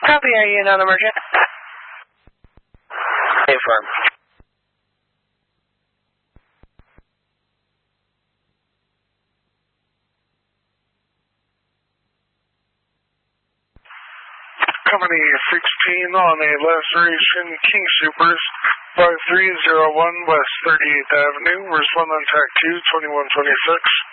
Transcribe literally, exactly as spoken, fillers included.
Copy, are you non-emergent? Affirm. Company sixteen on a laceration King Supers, five three zero one West thirty-eighth Avenue, respond on T A C two, twenty-one twenty-six.